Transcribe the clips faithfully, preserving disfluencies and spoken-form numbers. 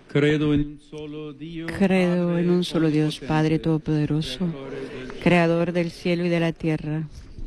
Credo en un solo Dios, Credo en un solo Dios, Padre Todopoderoso, Creador del cielo y de la tierra.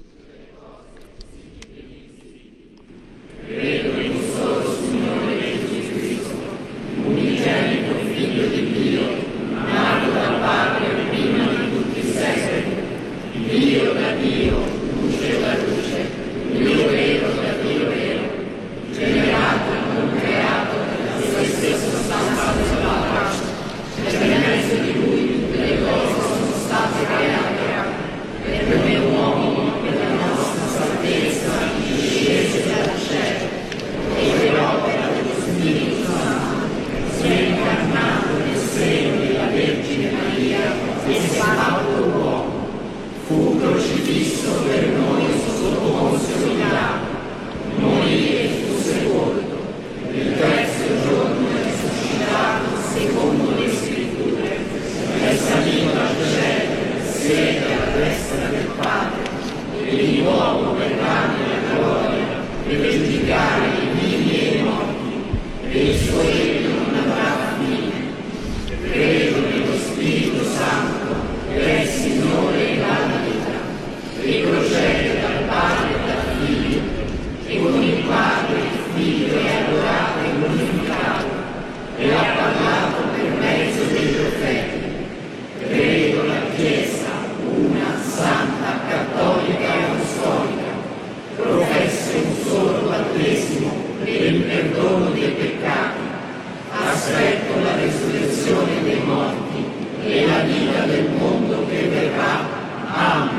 Credo in un solo Signore Gesù Cristo, unigenito Figlio di Dio, nato dal Padre prima di tutti i secoli, Dio da Dio, luce da luce, Dio vero da Dio vero, generato e non creato, da se stesso sostanza della pace, per mezzo di Lui tutte le cose sono state create, per me uomo, per la nostra salvezza, discese dal cielo, e per opera dello Spirito Santo, si è incarnato nel seno della Vergine Maria e si è fatto uomo. Fu crocifisso per noi sotto Ponzio Pilato, morì e fu sepolto, il terzo giorno è risuscitato secondo le Scritture, è salito al cielo, siede alla destra del Padre, e di nuovo verrà nella gloria per giudicare i vivi e i morti, e il suo regno non avrà fine. Credo nello Spirito Santo, che è Signore e dà la vita, e procede dal Padre e dal Figlio, e con il Padre e il Figlio è adorato e glorificato, e ha parlato per mezzo dei profeti. Credo la Chiesa, una, santa, cattolica e apostolica, professo un solo battesimo per il perdono dei peccati, aspetto la resurrezione dei morti e la vita del mondo che verrà. Amen.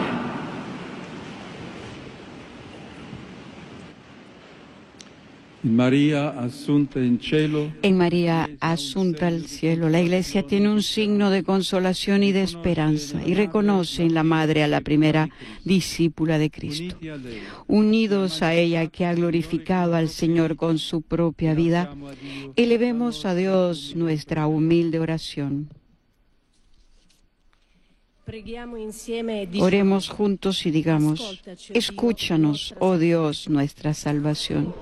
En María asunta en cielo. En María asunta al cielo, la Iglesia tiene un signo de consolación y de esperanza y reconoce en la Madre a la primera discípula de Cristo. Unidos a ella que ha glorificado al Señor con su propia vida, elevemos a Dios nuestra humilde oración. Oremos juntos y digamos: escúchanos, oh Dios, nuestra salvación.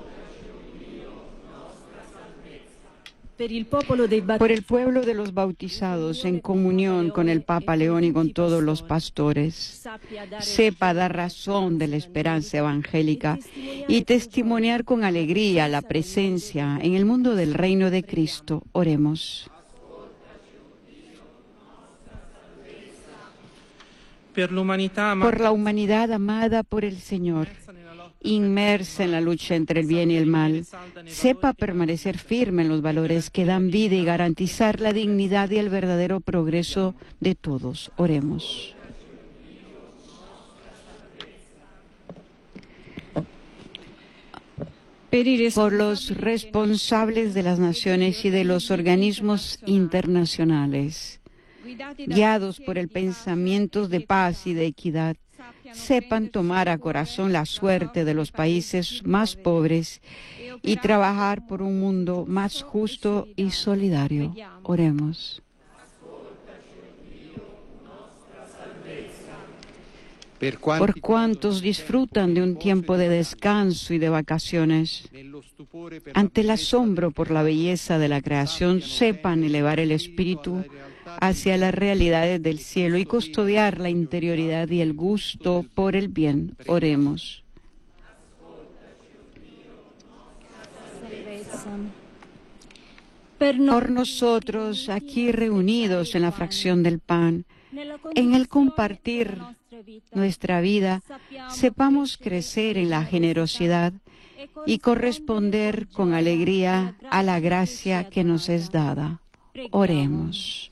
Por el pueblo de los bautizados, en comunión con el Papa León y con todos los pastores, sepa dar razón de la esperanza evangélica y testimoniar con alegría la presencia en el mundo del reino de Cristo. Oremos. Por la humanidad amada por el Señor, inmersa en la lucha entre el bien y el mal, sepa permanecer firme en los valores que dan vida y garantizar la dignidad y el verdadero progreso de todos. Oremos. Por los responsables de las naciones y de los organismos internacionales, guiados por el pensamiento de paz y de equidad, sepan tomar a corazón la suerte de los países más pobres y trabajar por un mundo más justo y solidario. Oremos. Por cuantos disfrutan de un tiempo de descanso y de vacaciones, ante el asombro por la belleza de la creación, sepan elevar el espíritu hacia las realidades del cielo y custodiar la interioridad y el gusto por el bien. Oremos. Por nosotros, aquí reunidos en la fracción del pan, en el compartir nuestra vida, sepamos crecer en la generosidad y corresponder con alegría a la gracia que nos es dada. Oremos.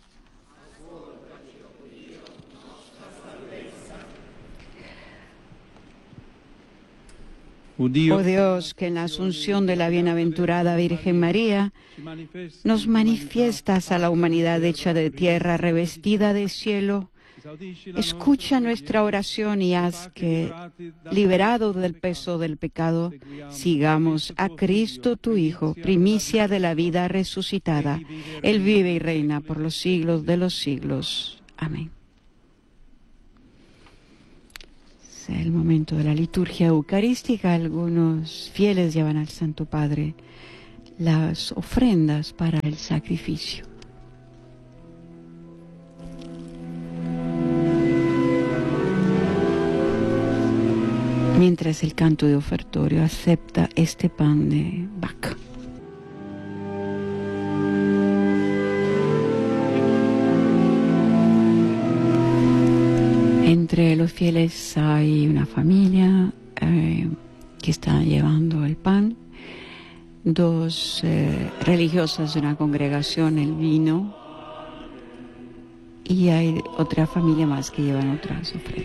Oh Dios, que en la asunción de la bienaventurada Virgen María nos manifiestas a la humanidad hecha de tierra, revestida de cielo, escucha nuestra oración y haz que, liberados del peso del pecado, sigamos a Cristo tu Hijo, primicia de la vida resucitada. Él vive y reina por los siglos de los siglos. Amén. El momento de la liturgia eucarística. Algunos fieles llevan al Santo Padre las ofrendas para el sacrificio. Mientras el canto de ofertorio acepta este pan de vaca. Entre los fieles hay una familia eh, que está llevando el pan, dos eh, religiosas de una congregación el vino, y hay otra familia más que llevan otras ofrendas.